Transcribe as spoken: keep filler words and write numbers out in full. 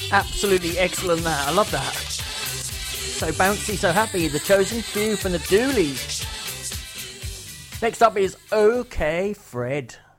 Absolutely excellent that. I love that. So bouncy, so happy. The Chosen Few from the Doolies. Next up is OK Fred.